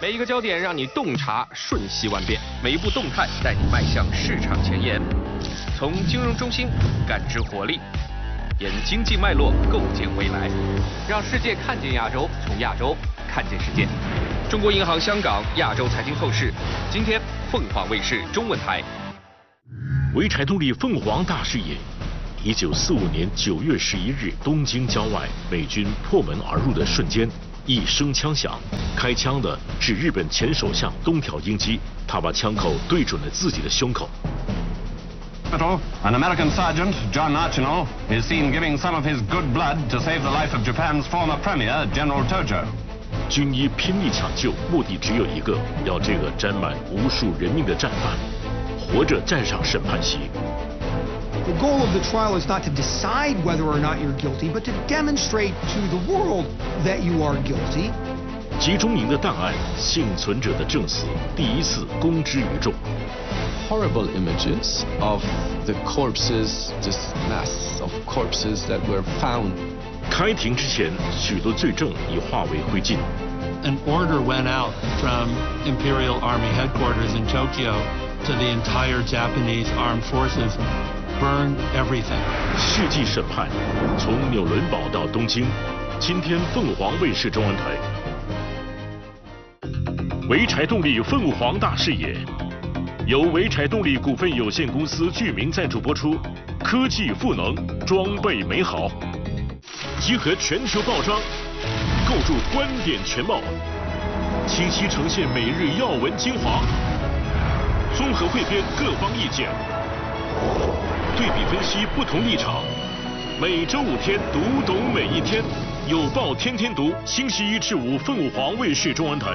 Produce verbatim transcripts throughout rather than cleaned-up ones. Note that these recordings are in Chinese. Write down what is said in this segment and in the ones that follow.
每一个焦点让你洞察瞬息万变，每一步动态带你迈向市场前沿。从金融中心感知活力，沿经济脉络构建未来，让世界看见亚洲，从亚洲看见世界。中国银行香港亚洲财经透视，今天凤凰卫视中文台。 潍柴动力凤凰大视野。一九四五年九月十一日，东京郊外，美军破门而入的瞬间，一声枪响，开枪的是日本前首相东条英机，他把枪口对准了自己的胸口。 An American sergeant, John Archinal, is seen giving some of his good blood to save the life of Japan's former premier, General Tojo. 军医拼命抢救，目的只有一个，要这个沾满无数人命的战犯活着站上审判席。 The goal of the trial is not to decide whether or not you're guilty, but to demonstrate to the world that you are guilty. 集中营的档案，幸存者的证词，第一次公之于众。 Horrible images of the corpses, this mass of corpses that were found. 开庭之前，许多罪证已化为灰烬。 An order went out from Imperial Army headquarters in Tokyo to the entire Japanese armed forces. Burn everything. 世纪审判，从纽伦堡到东京，今天凤凰卫视中文台。潍柴动力凤凰大视野，由潍柴动力股份有限公司剧名赞助播出。科技赋能，装备美好，集合全球报章，构筑观点全貌，清晰呈现每日要闻精华，综合汇编各方意见。对比分析不同立场，每周五天读懂每一天，有报天天读，星期一至五凤凰卫视中文台。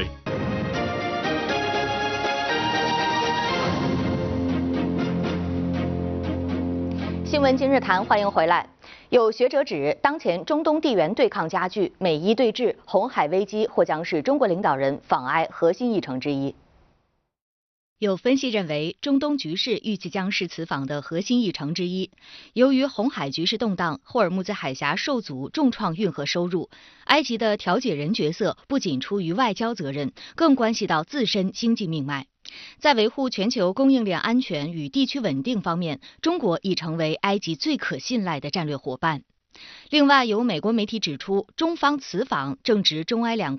新闻今日谈，欢迎回来。有学者指，当前中东地缘对抗加剧，美伊对峙，红海危机或将是中国领导人访埃核心议程之一。有分析认为，中东局势预计将是此访的核心议程之一。由于红海局势动荡，霍尔木兹海峡受阻，重创运河收入。埃及的调解人角色不仅出于外交责任，更关系到自身经济命脉。在维护全球供应链安全与地区稳定方面，中国已成为埃及最可信赖的战略伙伴。另外，有美国媒体指出，中方此访正值中埃两